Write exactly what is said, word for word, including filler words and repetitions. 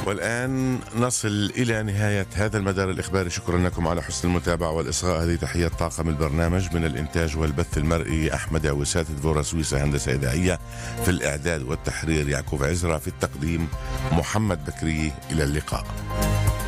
والآن نصل إلى نهاية هذا المدار الإخباري. شكرا لكم على حسن المتابعة والإصغاء. هذه تحيات طاقم البرنامج من الإنتاج والبث المرئي أحمد عويسات، دفورة سويسة هندسة إذاعية، في الإعداد والتحرير يعقوب عزرا، في التقديم محمد بكري. إلى اللقاء.